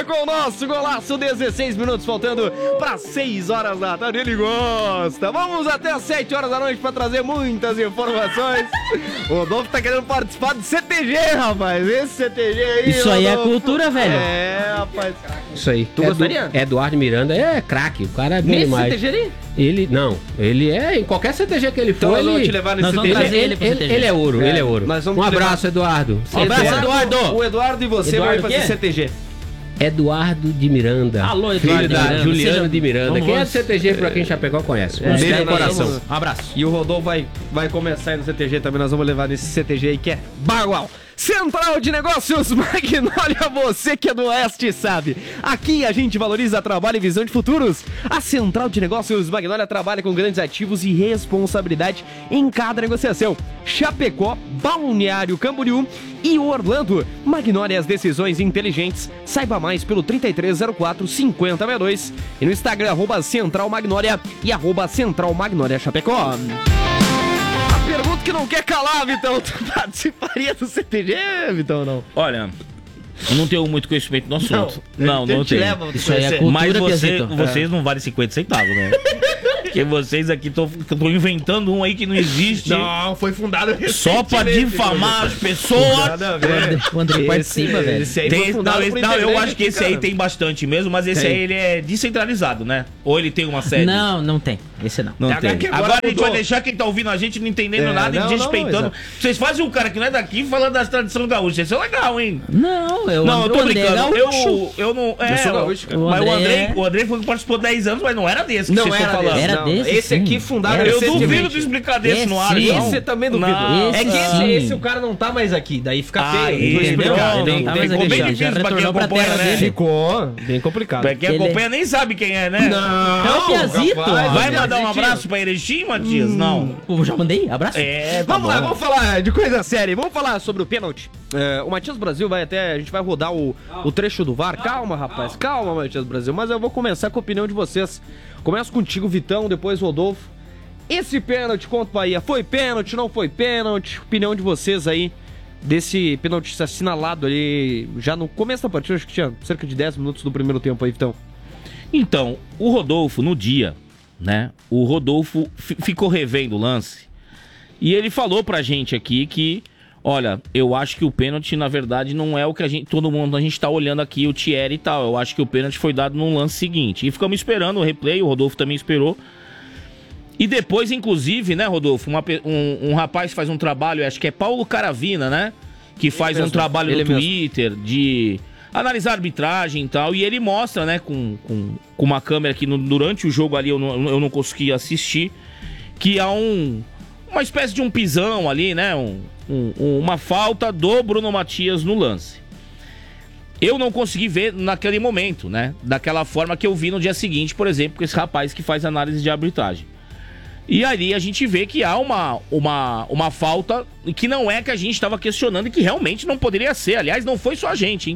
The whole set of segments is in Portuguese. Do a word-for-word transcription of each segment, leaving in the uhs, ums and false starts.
com o nosso golaço, dezesseis minutos faltando para seis horas da tarde, ele gosta. Vamos até as sete horas da noite para trazer muitas informações. O Rodolfo tá querendo participar do C T G, rapaz. Esse C T G aí, isso aí Rodolfo. É cultura, velho. É, rapaz. Isso aí. Tu é gostaria? Do, Eduardo Miranda é craque, o cara é bom Nesse demais. C T G ali? Ele, não, ele é, em qualquer C T G que ele for, então ele... eu vou te levar nesse nós C T G. vamos trazer ele pro ele, C T G. ele é ouro, é, ele é ouro. Um abraço, Eduardo. Um abraço, Eduardo. O Eduardo e você vão ir pra esse C T G. Eduardo de Miranda. Alô, Eduardo filho de da Miranda. Juliana Seja... de Miranda. Vamos, Quem vamos. é do C T G por aqui em Chapecó conhece. É, Um beijo no nós coração. vamos- Um abraço. E o Rodolfo vai, vai começar aí no C T G também, nós vamos levar nesse C T G aí que é bagual. Central de Negócios Magnólia, você que é do Oeste sabe. Aqui a gente valoriza trabalho e visão de futuros. A Central de Negócios Magnólia trabalha com grandes ativos e responsabilidade em cada negociação. Chapecó, Balneário Camboriú e Orlando. Magnólia, as decisões inteligentes. Saiba mais pelo trinta e três zero quatro, cinquenta sessenta e dois e no Instagram, arroba Central Magnólia e arroba Central Magnólia Chapecó. A pergunta que não quer calar, Vitão. Tu participaria do C T G, Vitão, ou não? Olha, eu não tenho muito conhecimento no assunto. Não, não, não tenho. Isso aí é cultura, Mas você, Piazito. vocês não valem cinquenta centavos, né? Porque vocês aqui estão inventando um aí que não existe. Não, foi fundado Só pra difamar as pessoas. Nada a ver. O André participa, velho. Esse aí Tem- foi fundado não, esse- por não, eu internet, acho que esse aí cara. tem bastante mesmo, mas esse Tem. aí ele é descentralizado, né? Ou ele tem uma sede? Não, não tem. Esse não. Não É tem. que Agora, agora a gente mudou. vai deixar quem tá ouvindo a gente não entendendo É, nada não, e não, desrespeitando. exato. Vocês fazem um cara que não é daqui falando das tradições gaúchas. Isso é legal, hein? Não, eu Não, eu tô o André é brincando. gaúcho. Eu, eu não. É, Eu sou gaúcho, cara. Mas O o André- Andrei, o Andrei foi que participou dez anos, mas não era desse que Não vocês era estão falando. desse, Era não. desse, Esse sim. aqui fundaram Era. Eu recentemente. duvido de explicar desse no ar, Esse então. Esse também duvido. Não. É que esse, Sim. esse o cara não tá mais aqui, daí fica Ah, feio. isso, Tu explicar, pronto, tem- tá tem mais que ficou bem já, deixar. já difícil pra quem retornou pra acompanha, terra né? dele. Ficou bem complicado. Pra quem Ele- acompanha nem sabe quem é, né? Não, É o Piazito. rapaz, Vai é mandar um Piazitinho. abraço pra Erechim, Matias? Não. Eu já mandei, abraço. É, tá Vamos lá, bom. vamos falar de coisa séria. Vamos falar sobre o pênalti. É, o Matias Brasil vai até. A gente vai rodar o, o trecho do V A R. Calma, rapaz. Calma, Matias Brasil. Mas eu vou começar com a opinião de vocês. Começo contigo, Vitão, depois Rodolfo. Esse pênalti contra o Bahia, foi pênalti, não foi pênalti? Opinião de vocês aí desse pênalti assinalado ali já no começo da partida, acho que tinha cerca de dez minutos do primeiro tempo aí, Vitão. Então, o Rodolfo, no dia, né? O Rodolfo fi- ficou revendo o lance. E ele falou pra gente aqui que, olha, eu acho que o pênalti, na verdade, não é o que a gente. Todo mundo, a gente tá olhando aqui, o Thierry e tal. Eu acho que o pênalti foi dado no lance seguinte. E ficamos esperando o replay, o Rodolfo também esperou. E depois, inclusive, né, Rodolfo, uma pe- um, um rapaz faz um trabalho, acho que é Paulo Caravina, né? Que faz um mesmo, trabalho ele no mesmo. Twitter de analisar a arbitragem e tal. E ele mostra, né, com, com, com uma câmera que no- durante o jogo ali eu não, eu não consegui assistir, que há um, uma espécie de um pisão ali, né? Um, um- uma falta do Bruno Matias no lance. Eu não consegui ver naquele momento, né? Daquela forma que eu vi no dia seguinte, por exemplo, com esse rapaz que faz análise de arbitragem. E ali a gente vê que há uma, uma, uma falta que não é que a gente estava questionando e que realmente não poderia ser. Aliás, não foi só a gente, hein?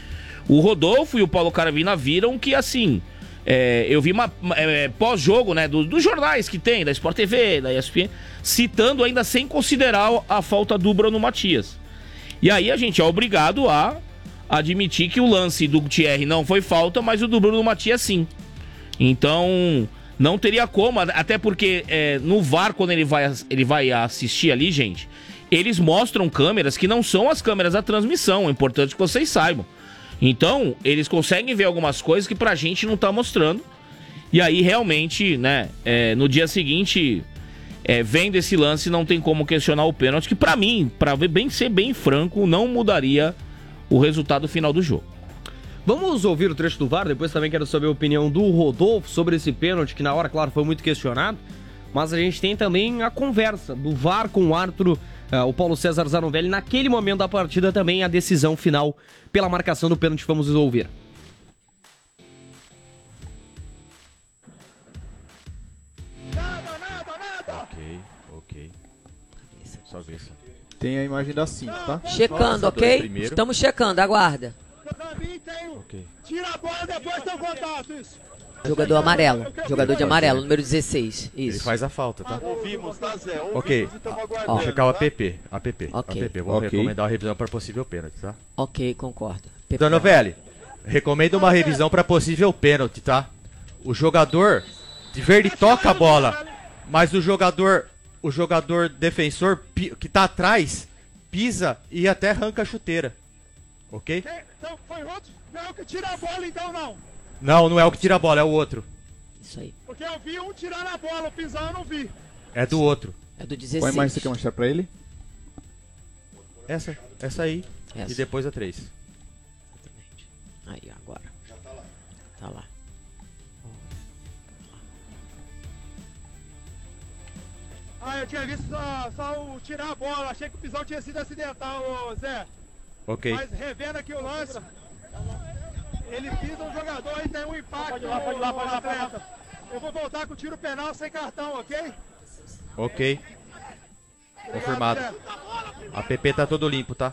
O Rodolfo e o Paulo Caravina viram que, assim, é, eu vi uma é, pós-jogo, né, do- dos jornais que tem, da Sport T V, da E S P N, citando ainda sem considerar a falta do Bruno Matias. E aí a gente é obrigado a admitir que o lance do Thierry não foi falta, mas o do Bruno Matias sim. Então, não teria como, até porque é, no V A R, quando ele vai, ele vai assistir ali, gente, eles mostram câmeras que não são as câmeras da transmissão, é importante que vocês saibam. Então, eles conseguem ver algumas coisas que pra gente não tá mostrando. E aí, realmente, né, é, no dia seguinte, é, vendo esse lance, não tem como questionar o pênalti, que pra mim, pra ver bem, ser bem franco, não mudaria o resultado final do jogo. Vamos ouvir o trecho do V A R, depois também quero saber a opinião do Rodolfo sobre esse pênalti, que na hora, claro, foi muito questionado. Mas a gente tem também a conversa do V A R com o árbitro, uh, o Paulo César Zanovelli, naquele momento da partida também a decisão final pela marcação do pênalti. Vamos ouvir. Ok, ok. Só ver isso. Tem a imagem da cinco, tá? Checando, ok? Estamos checando, aguarda. Ok. Tira a bola depois do contato, isso. Jogador amarelo, jogador de amarelo, número dezesseis, Ele isso. faz a falta, tá? Ouvimos, tá, Zé? Ouvimos, Ok. estamos Ó. aguardando. Vou checar o app. App. Ok. App. Vou Ok. recomendar a revisão para possível pênalti, tá? Ok, concordo. P- Zanovelli, Recomendo uma revisão para possível pênalti, tá? O jogador de verde toca a bola, mas o jogador, o jogador defensor pi- que tá atrás pisa e até arranca a chuteira. Ok? Quem- Então foi outro? Não é o que tira a bola então não. Não, não é o que tira a bola, é o outro. Isso aí. Porque eu vi um tirar a bola, o pisão eu não vi. É do outro. É do Qual dezesseis. imagem você quer mostrar pra ele? Essa, essa aí. Essa. E depois a três. Aí, agora. Já tá lá. Tá lá. Ah, eu tinha visto só, só o tirar a bola, achei que o pisão tinha sido acidental, ô Zé. Ok. Mas revendo aqui o lance, ele pisa um jogador e tem um impacto pode lá, pode lá, pode lá, atleta. Eu vou voltar com o tiro penal sem cartão, ok? Ok. Confirmado. A P P tá todo limpo, tá?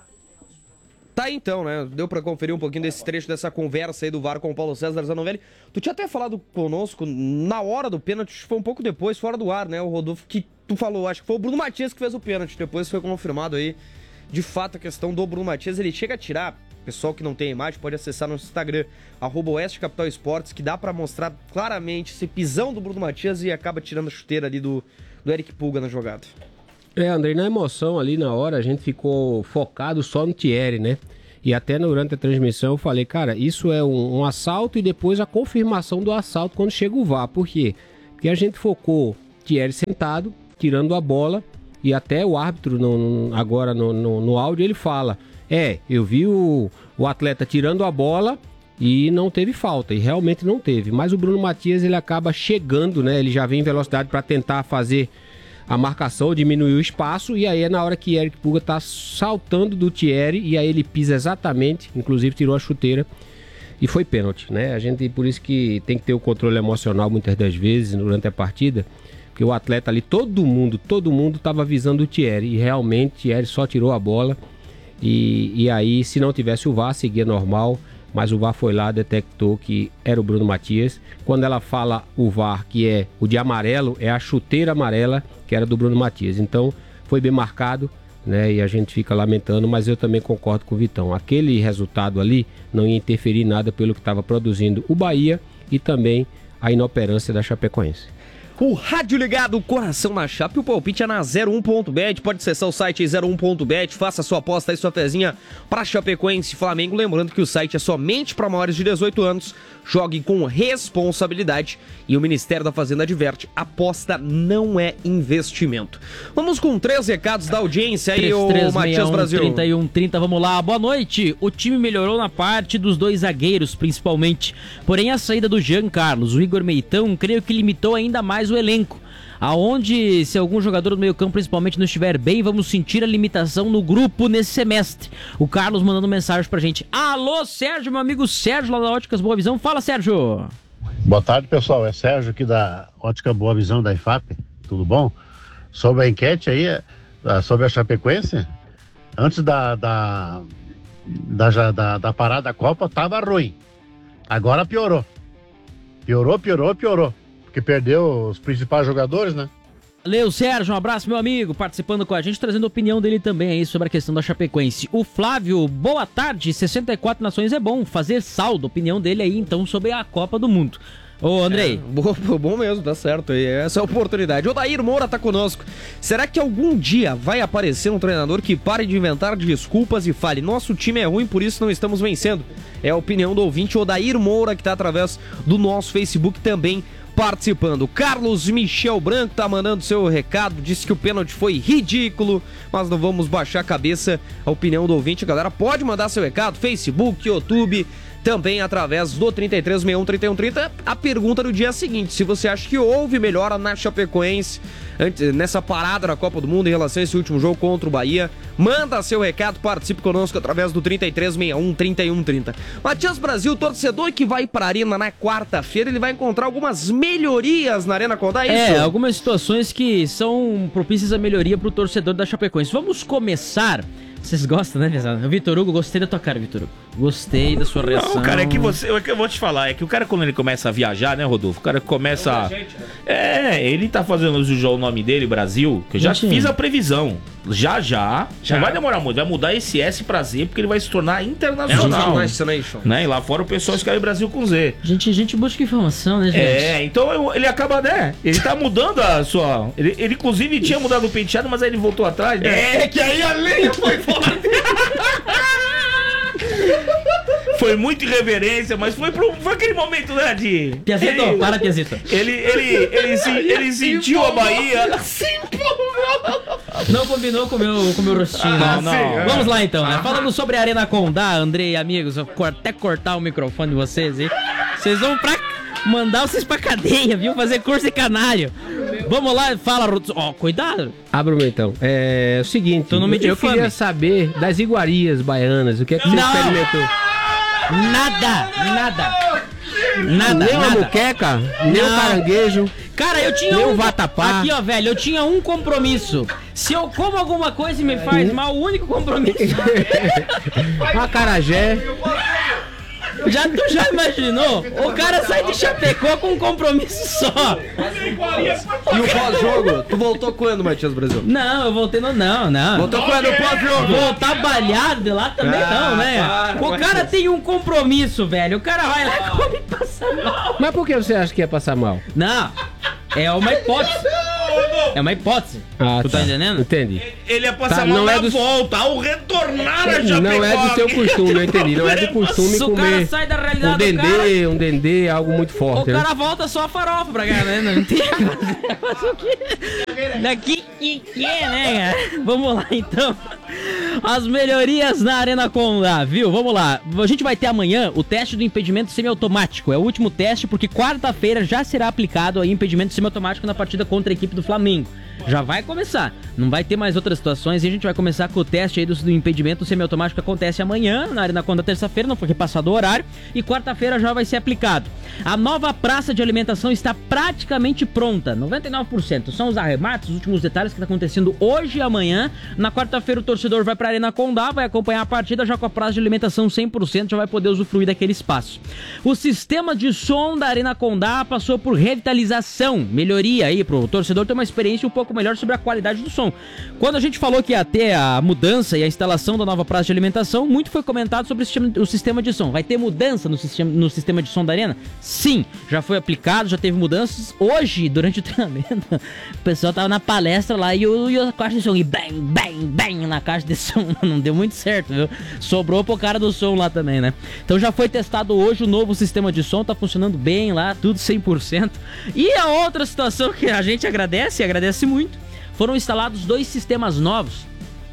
Tá aí então, né? Deu pra conferir um pouquinho desse trecho dessa conversa aí do V A R com o Paulo César Zanovelli. Tu tinha até falado conosco na hora do pênalti, foi um pouco depois, fora do ar, né? O Rodolfo, que tu falou, acho que foi o Bruno Matias que fez o pênalti. Depois foi confirmado aí, de fato, a questão do Bruno Matias. Ele chega a tirar, pessoal que não tem a imagem pode acessar no Instagram, arroba Oeste Capital Esportes, que dá pra mostrar claramente esse pisão do Bruno Matias e acaba tirando a chuteira ali do, do Eric Pulga na jogada. É, André, na emoção ali na hora, a gente ficou focado só no Thierry, né? E até durante a transmissão eu falei, cara, isso é um, um assalto e depois a confirmação do assalto quando chega o V A R. Por quê? Porque a gente focou Thierry sentado, tirando a bola, e até o árbitro no, no, agora no, no, no áudio ele fala, é, eu vi o, o atleta tirando a bola e não teve falta, e realmente não teve. Mas o Bruno Matias, ele acaba chegando, né? Ele já vem em velocidade para tentar fazer a marcação, diminuir o espaço, e aí é na hora que Eric Pulga tá saltando do Thierry, e aí ele pisa exatamente, inclusive tirou a chuteira, e foi pênalti, né? A gente, por isso que tem que ter o controle emocional muitas das vezes durante a partida, porque o atleta ali, todo mundo, todo mundo tava visando o Thierry, e realmente o Thierry só tirou a bola, e, e aí se não tivesse o V A R, seguia normal, mas o V A R foi lá, detectou que era o Bruno Matias. Quando ela fala o V A R, que é o de amarelo, é a chuteira amarela, que era do Bruno Matias. Então, foi bem marcado, né? E a gente fica lamentando, mas eu também concordo com o Vitão. Aquele resultado ali não ia interferir em nada pelo que estava produzindo o Bahia e também a inoperância da Chapecoense. O rádio ligado, coração na chapa, e o palpite é na zero um ponto bet. Pode acessar o site zero um ponto bet, faça sua aposta e sua fezinha para Chapecoense e Flamengo. Lembrando que o site é somente para maiores de dezoito anos. Jogue com responsabilidade e o Ministério da Fazenda adverte: aposta não é investimento. Vamos com três recados da audiência aí, o Matias Brasil. trinta e um trinta, vamos lá. Boa noite. O time melhorou na parte dos dois zagueiros, principalmente. Porém, a saída do Jean Carlos, o Igor Meitão, creio que limitou ainda mais o elenco. Aonde, se algum jogador do meio campo principalmente não estiver bem, vamos sentir a limitação no grupo nesse semestre. O Carlos mandando mensagem pra gente. Alô, Sérgio, meu amigo Sérgio, lá da Óticas Boa Visão. Fala, Sérgio. Boa tarde, pessoal. É Sérgio aqui da Ótica Boa Visão da I F A P. Tudo bom? Sobre a enquete aí, sobre a Chapecoense, antes da, da, da, da, da parada da Copa, tava ruim. Agora piorou. Piorou, piorou, piorou. Porque perdeu os principais jogadores, né? Valeu, Sérgio, um abraço, meu amigo, participando com a gente, trazendo a opinião dele também aí sobre a questão da Chapecoense. O Flávio, boa tarde, sessenta e quatro nações é bom, fazer saldo, opinião dele aí então sobre a Copa do Mundo. Ô, Andrei. É, bom, bom mesmo, tá certo, essa é a oportunidade. O Odair Moura tá conosco. Será que algum dia vai aparecer um treinador que pare de inventar desculpas e fale: nosso time é ruim, por isso não estamos vencendo? É a opinião do ouvinte Odair Moura, que tá através do nosso Facebook também participando. Carlos Michel Branco tá mandando seu recado, disse que o pênalti foi ridículo, mas não vamos baixar a cabeça. A opinião do ouvinte, a galera pode mandar seu recado, Facebook, YouTube, também através do trinta e três sessenta e um, trinta e um trinta. A pergunta do dia seguinte: se você acha que houve melhora na Chapecoense nessa parada na Copa do Mundo em relação a esse último jogo contra o Bahia, manda seu recado, participe conosco através do trinta e três sessenta e um, trinta e um trinta. Matias Brasil, torcedor que vai para a Arena na quarta-feira, ele vai encontrar algumas melhorias na Arena Condá, é isso? É, algumas situações que são propícias à melhoria pro torcedor da Chapecoense. Vamos começar. Vocês gostam, né, pessoal? Vitor Hugo, gostei da tua cara, Vitor Hugo. Gostei da sua reação. Não, cara, é que você, é que eu vou te falar, é que o cara, quando ele começa a viajar, né, Rodolfo? O cara começa. É, gente, né? É, ele tá fazendo o nome dele, Brasil, que eu já Gente. fiz a previsão. Já, já. Já. Não vai demorar muito. Vai mudar esse S pra Z, porque ele vai se tornar internacional. International. Né? E lá fora o pessoal escreve Brasil com Z. Gente, a gente busca informação, né, gente? É, então eu- ele acaba, né? Ele tá mudando a sua... Ele, ele inclusive tinha mudado o penteado, mas aí ele voltou atrás, né? É, que aí a lenha foi forte. Foi muita irreverência, mas foi, pro, foi aquele momento, né, de... Piazito, ele, para, Piazito. Ele, ele, ele, se- ele sentiu a Bahia... Não combinou com o meu, com o meu rostinho, Não, né? não. Vamos lá, então, né? Falando sobre a Arena Condá, Andrei e amigos, eu vou até cortar o microfone de vocês, hein? Vocês vão pra... mandar vocês pra cadeia, viu? Fazer curso de canário. Vamos lá, fala, Ruth. Ó, cuidado. Abra o então. É o seguinte, Tu não me eu difame. queria saber das iguarias baianas. O que é que você Não. experimentou? Nada, nada. Nada, Nem uma nada. muqueca, nem um Não. caranguejo. Cara, eu tinha Nem um... o vatapá. Aqui, ó, velho, eu tinha um compromisso. Se eu como alguma coisa e me faz mal, o único compromisso... Um acarajé. Já, tu já imaginou? O cara sai de Chapecó com um compromisso só. E o pós-jogo? Tu voltou quando, Matias Brasil? Não, eu voltei no... Não, não. Voltou quando o pós-jogo? Voltar balhado de lá também Ah, não, né? para, O cara Matias. tem um compromisso, velho. O cara vai lá e come e passa mal. Mas por que você acha que ia passar mal? Não, é uma hipótese. É uma hipótese. Ah, Tu tá entendendo? Entendi. Ele ia passar Tá, mal não na é do- volta, ao retornar a Chapecó. Não é do seu costume, eu entendi. Não é do costume Se o cara comer sai da um realidade do dendê, um dendê, algo muito O forte. né? cara volta só a farofa pra cá, né? Não tem o que fazer. Fazer o quê? Daqui que que é, né, cara? Vamos lá, então. As melhorias na Arena Condá, viu? Vamos lá. A gente vai ter amanhã o teste do impedimento semiautomático. É o último teste, porque quarta-feira já será aplicado aí impedimento semiautomático na partida contra a equipe do Flamengo. Já vai começar. Não vai ter mais outras situações e a gente vai começar com o teste aí do, do impedimento semiautomático que acontece amanhã, na Arena Condá, terça-feira, não foi repassado o horário, e quarta-feira já vai ser aplicado. A nova praça de alimentação está praticamente pronta, noventa e nove por cento. São os arremates, os últimos detalhes que está acontecendo hoje e amanhã. Na quarta-feira o torcedor vai para a Arena Condá, vai acompanhar a partida já com a praça de alimentação cem por cento, já vai poder usufruir daquele espaço. O sistema de som da Arena Condá passou por revitalização, melhoria aí para o torcedor ter uma experiência um pouco melhor sobre a qualidade do som. Quando a gente falou que ia ter a mudança e a instalação da nova praça de alimentação, muito foi comentado sobre o sistema, o sistema de som. Vai ter mudança no sistema, no sistema de som da Arena? Sim, já foi aplicado, já teve mudanças. Hoje, durante o treinamento, o pessoal tava na palestra lá e, o, e a caixa de som, e bang, bang, bang na caixa de som. Não deu muito certo, viu? Sobrou pro cara do som lá também, né? Então já foi testado hoje o novo sistema de som, tá funcionando bem lá, tudo cem por cento. E a outra situação que a gente agradece, e agradece muito, foram instalados dois sistemas novos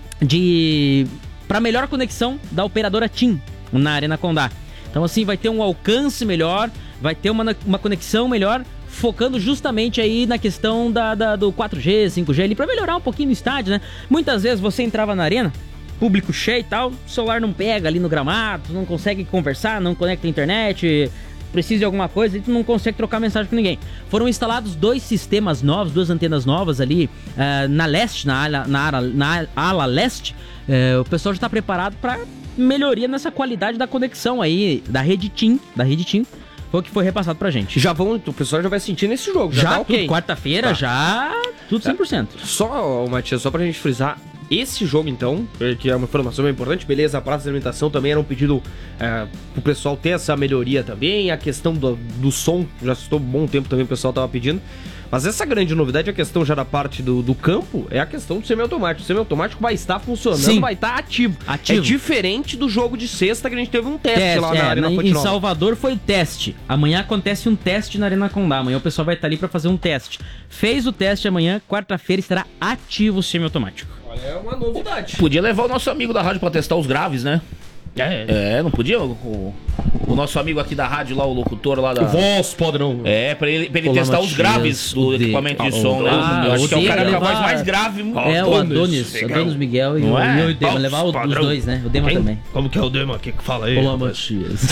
de para melhor conexão da operadora TIM na Arena Condá. Então assim, vai ter um alcance melhor, vai ter uma, uma conexão melhor, focando justamente aí na questão da, da, do quatro G, cinco G ali, pra melhorar um pouquinho no estádio, né? Muitas vezes você entrava na arena, público cheio e tal, o celular não pega ali no gramado, não consegue conversar, não conecta a internet, precisa de alguma coisa, e tu não consegue trocar mensagem com ninguém. Foram instalados dois sistemas novos, duas antenas novas ali uh, na leste, na ala, na ala, na ala leste. Uh, o pessoal já está preparado para melhoria nessa qualidade da conexão aí da rede TIM, da rede TIM. Foi o que foi repassado pra gente. Já vão, o pessoal já vai sentir nesse jogo, já, Já, tá tudo, ok. quarta-feira, Tá. já tudo cem por cento. Só, ô, Matias, só pra gente frisar, esse jogo então, que é uma informação bem importante, beleza, a praça de alimentação também era um pedido é, pro pessoal ter essa melhoria também, a questão do, do som, já estou um bom tempo também o pessoal tava pedindo, mas essa grande novidade, a questão já da parte do, do campo, é a questão do semiautomático. O semiautomático vai estar funcionando, Sim. vai estar ativo. Ativo. É diferente do jogo de sexta que a gente teve um teste, Teste, lá na é, Arena na- Fonte em Nova. Salvador foi teste. Amanhã acontece um teste na Arena Condá. Amanhã o pessoal vai estar ali pra fazer um teste. Fez o teste amanhã, quarta-feira estará ativo o semiautomático. Olha, é uma novidade. Podia levar o nosso amigo da rádio pra testar os graves, né? É, É, não podia? O, o- o nosso amigo aqui da rádio lá, o locutor lá da... voz padrão. É, pra ele, pra ele Olá, testar os Matias, graves do o D. equipamento de Ah, som, né? ah, Eu acho o que é o D cara com a levar- voz mais grave. É o Adonis, Adonis Miguel e Não o, é? e o Dema. Voz Levar o- os padrão. dois, né? O Dema Quem? também. Como que é o Dema? O que que fala aí? Olá, rapaz? Matias.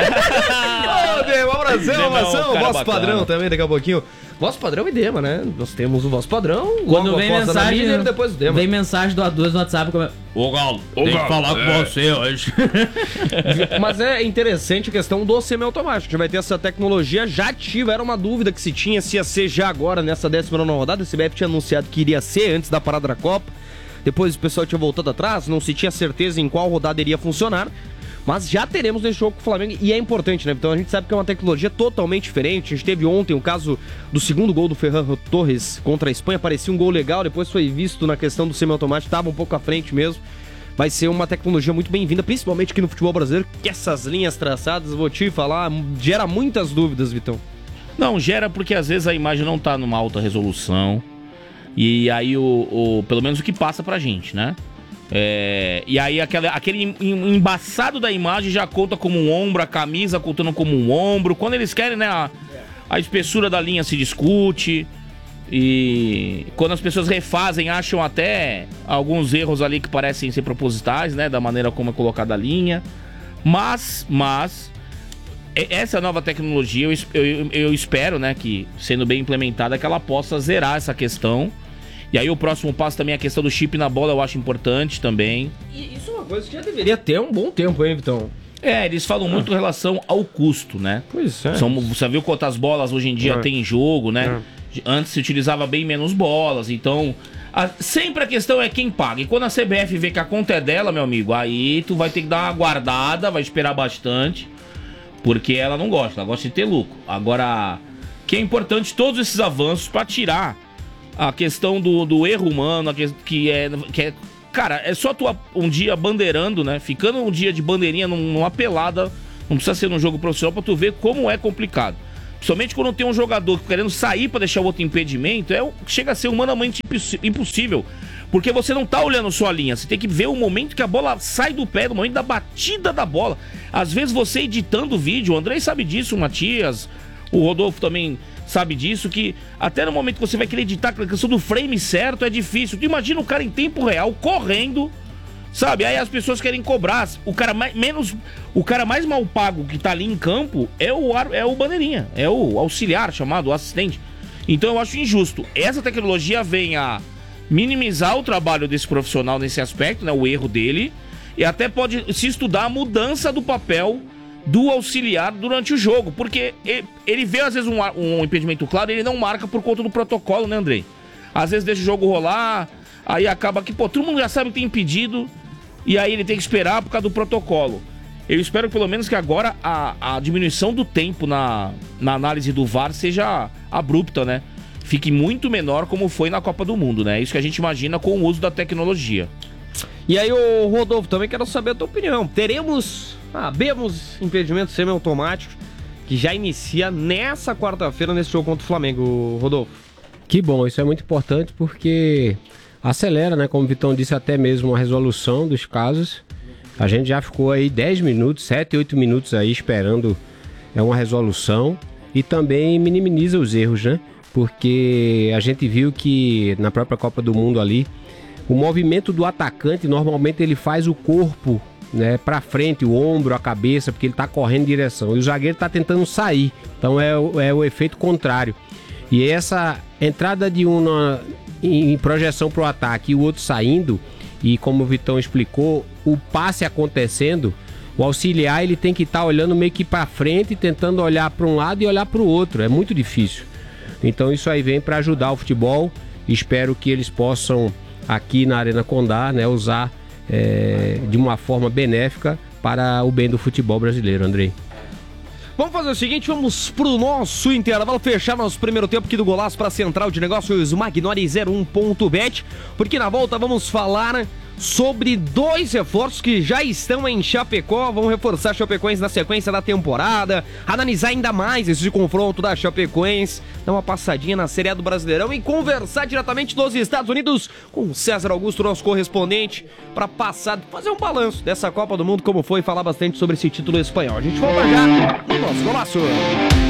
Ô, Dema, abração, Dema é um abração, cara voz bacana. padrão também, daqui a pouquinho. Voz padrão e Dema, né? Nós temos o voz padrão, Quando logo vem após a mensagem, Miller, e depois o Dema. vem mensagem do A dois no WhatsApp. Como... Ô, Galo, Ô, tem Galo, que falar é. com você hoje. Mas é interessante a questão do semiautomático. A gente vai ter essa tecnologia já ativa. Era uma dúvida que se tinha se ia ser já agora nessa décima nona rodada. A C B F tinha anunciado que iria ser antes da parada da Copa. depois o pessoal tinha voltado atrás, não se tinha certeza em qual rodada iria funcionar. Mas já teremos esse jogo com o Flamengo e é importante, né? Então a gente sabe que é uma tecnologia totalmente diferente. A gente teve ontem o caso do segundo gol do Ferran Torres contra a Espanha. Parecia um gol legal, depois foi visto na questão do semiautomático, estava um pouco à frente mesmo. Vai ser uma tecnologia muito bem-vinda, principalmente aqui no futebol brasileiro, que essas linhas traçadas, vou te falar, gera muitas dúvidas, Vitão. Não, gera porque às vezes a imagem não tá numa alta resolução. E aí, o, o pelo menos o que passa pra gente, né? É, e aí aquele, aquele embaçado da imagem já conta como um ombro, a camisa contando como um ombro. Quando eles querem, né, a, a espessura da linha se discute. E quando as pessoas refazem, acham até alguns erros ali que parecem ser propositais, né, da maneira como é colocada a linha. Mas, mas essa nova tecnologia, eu, eu, eu espero, né, que sendo bem implementada, que ela possa zerar essa questão. E aí o próximo passo também é a questão do chip na bola, eu acho importante também. E isso é uma coisa que já deveria ter há um bom tempo, hein, Vitão? É, eles falam muito em relação ao custo, né? Pois é. São, você viu quantas bolas hoje em dia é. tem em jogo, né? É. Antes se utilizava bem menos bolas, então... A, sempre a questão é quem paga. E quando a C B F vê que a conta é dela, meu amigo, aí tu vai ter que dar uma guardada, vai esperar bastante, porque ela não gosta, ela gosta de ter lucro. Agora, que é importante todos esses avanços para tirar a questão do, do erro humano, que, que, é, que é... Cara, é só tu um dia bandeirando, né? Ficando um dia de bandeirinha numa pelada, não precisa ser num jogo profissional, pra tu ver como é complicado. Principalmente quando tem um jogador querendo sair pra deixar o outro impedimento, é, chega a ser humanamente impossível. Porque você não tá olhando só a linha, você tem que ver o momento que a bola sai do pé, no momento da batida da bola. Às vezes você editando o vídeo, o Andrei sabe disso, o Matias, o Rodolfo também sabe disso, que até no momento que você vai querer editar a questão do frame certo é difícil. Tu imagina o cara em tempo real, correndo, sabe? Aí as pessoas querem cobrar. O cara mais, menos, o cara mais mal pago que tá ali em campo é o, é o bandeirinha, é o auxiliar chamado, o assistente. Então eu acho injusto. Essa tecnologia vem a minimizar o trabalho desse profissional nesse aspecto, né? O erro dele. E até pode se estudar a mudança do papel do auxiliar durante o jogo, porque ele vê às vezes um, um impedimento claro e ele não marca por conta do protocolo, né, Andrei? Às vezes deixa o jogo rolar, aí acaba que, pô, todo mundo já sabe que tem impedido e aí ele tem que esperar por causa do protocolo. Eu espero pelo menos que agora a, a diminuição do tempo na, na análise do V A R seja abrupta, né? Fique muito menor como foi na Copa do Mundo, né? Isso que a gente imagina com o uso da tecnologia. E aí, ô Rodolfo, também quero saber a tua opinião. Teremos, sabemos, impedimento semiautomático que já inicia nessa quarta-feira nesse jogo contra o Flamengo, Rodolfo. Que bom, isso é muito importante porque acelera, né? Como o Vitão disse, até mesmo a resolução dos casos. A gente já ficou aí dez minutos, sete, oito minutos aí esperando é uma resolução e também minimiza os erros, né? Porque a gente viu que na própria Copa do Mundo ali, o movimento do atacante, normalmente ele faz o corpo, né, para frente, o ombro, a cabeça, porque ele tá correndo em direção. E o zagueiro tá tentando sair. Então é, é o efeito contrário. E essa entrada de um na, em projeção pro ataque e o outro saindo, e como o Vitão explicou, o passe acontecendo, o auxiliar ele tem que estar tá olhando meio que para frente, tentando olhar para um lado e olhar para o outro. É muito difícil. Então isso aí vem para ajudar o futebol. Espero que eles possam aqui na Arena Condá, né, usar é, de uma forma benéfica para o bem do futebol brasileiro, Andrei. Vamos fazer o seguinte, vamos pro nosso intervalo, fechar nosso primeiro tempo aqui do Golaço para a Central de Negócios Magnori zero um ponto bet, porque na volta vamos falar sobre dois reforços que já estão em Chapecó, vão reforçar a Chapecoense na sequência da temporada, analisar ainda mais esse confronto da Chapecoense, dar uma passadinha na Série A do Brasileirão e conversar diretamente dos Estados Unidos com o César Augusto, nosso correspondente, para passar, fazer um balanço dessa Copa do Mundo, como foi, falar bastante sobre esse título espanhol. A gente volta já no nosso Golaço.